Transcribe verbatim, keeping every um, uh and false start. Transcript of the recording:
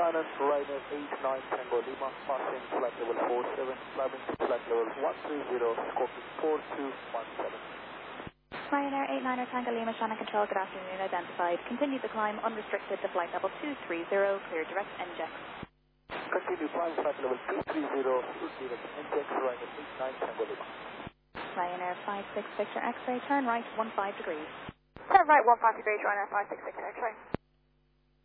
Silence, Ryanair eight nine Tango Lima, passing flight level four seven, climbing to flight level one three zero, scoring four two one seven. Ryanair eight niner Tango Lima, Shannon Control, good afternoon, identified. Continue the climb unrestricted to flight level two three zero, clear direct N J E X. Continue climb flight level two three zero, direct N J E X, Ryanair eight nine Tango Lima. Ryanair five six Victor X-ray, turn right one five degrees. Turn right one five degrees, Ryanair five six Victor X-ray.